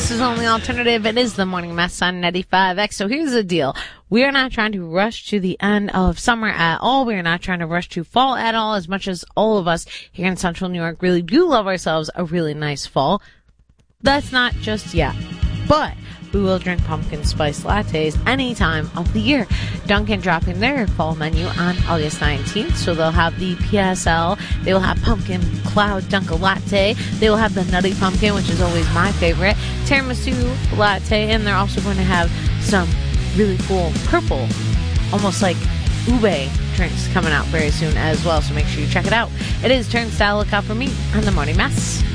Lisa's only alternative. It is the Morning Mess on 95X. So here's the deal. We are not trying to rush to the end of summer at all. We are not trying to rush to fall at all, as much as all of us here in Central New York really do love ourselves a really nice fall. That's not just yet. But we will drink pumpkin spice lattes any time of the year. Dunkin' dropping their fall menu on August 19th, so they'll have the PSL, they will have pumpkin cloud Dunkin' latte, they will have the nutty pumpkin, which is always my favorite, tiramisu latte, and they're also going to have some really cool purple, almost like ube drinks coming out very soon as well, so make sure you check it out. It is Turnstile. Look out for me on the Morning Mess.